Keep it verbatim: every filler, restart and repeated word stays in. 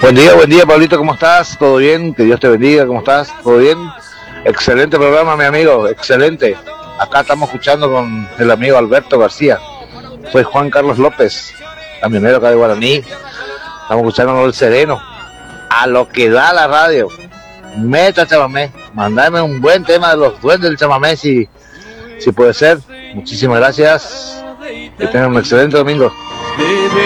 Buen día, buen día, Pablito, ¿cómo estás? ¿Todo bien? Que Dios te bendiga, ¿cómo estás? ¿Todo bien? Excelente programa, mi amigo, excelente. Acá estamos escuchando con el amigo Alberto García. Soy Juan Carlos López, camionero acá de Guaraní. Estamos escuchando el Sereno. A lo que da la radio. Meta chamamé. Mandame un buen tema de los duendes del chamamé, si, si puede ser. Muchísimas gracias. Que tengan un excelente domingo.